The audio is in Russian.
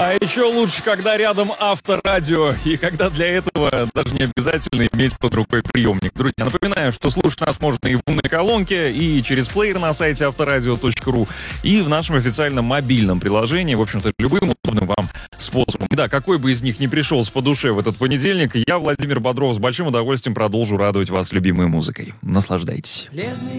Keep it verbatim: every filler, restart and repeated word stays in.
А еще лучше, когда рядом авторадио, и когда для этого даже не обязательно иметь под рукой приемник. Друзья, напоминаю, что слушать нас можно и в умной колонке, и через плеер на сайте авторадио точка ру, и в нашем официальном мобильном приложении, в общем-то, любым удобным вам способом. Да, какой бы из них ни пришелся по душе в этот понедельник, я, Владимир Бодров, с большим удовольствием продолжу радовать вас любимой музыкой. Наслаждайтесь. Бледные